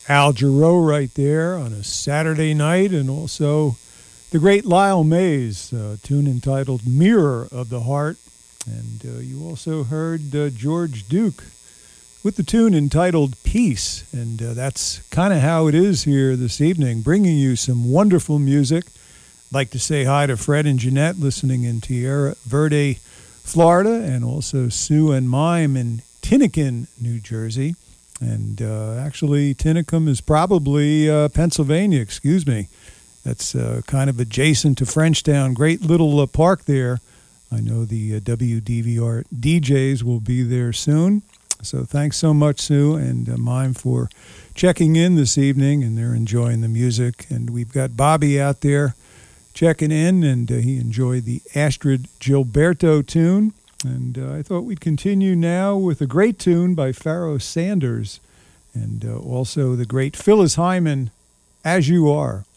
Al Jarreau right there on a Saturday night, and also the great Lyle Mays, a tune entitled Mirror of the Heart. And you also heard George Duke with the tune entitled Peace. And that's kind of how it is here this evening, bringing you some wonderful music. I'd like to say hi to Fred and Jeanette listening in Tierra Verde, Florida, and also Sue and Mime in Tinnican, New Jersey. And actually, Tinicum is probably Pennsylvania, excuse me. That's kind of adjacent to Frenchtown. Great little park there. I know the WDVR DJs will be there soon. So thanks so much, Sue and Mime, for checking in this evening, and they're enjoying the music. And we've got Bobby out there checking in, and he enjoyed the Astrid Gilberto tune. And I thought we'd continue now with a great tune by Pharoah Sanders, and also the great Phyllis Hyman, As You Are.